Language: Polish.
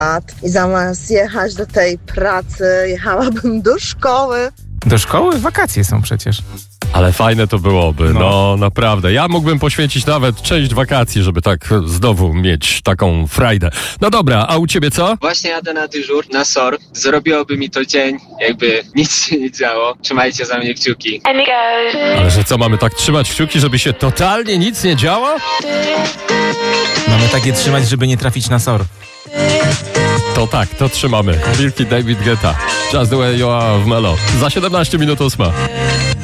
i zamiast jechać do tej pracy, jechałabym do szkoły. Do szkoły? Wakacje są przecież. Ale fajne to byłoby, no naprawdę. Ja mógłbym poświęcić nawet część wakacji, żeby tak znowu mieć taką frajdę. No dobra, a u ciebie co? Właśnie jadę na dyżur, na SOR. Zrobiłoby mi to dzień, jakby nic się nie działo. Trzymajcie za mnie kciuki. Ale że co, mamy tak trzymać kciuki, żeby się totalnie nic nie działo? Mamy takie trzymać, żeby nie trafić na SOR. To tak, to trzymamy. Wielki David Guetta. Just the way you are w Melo. Za 17 minut 8.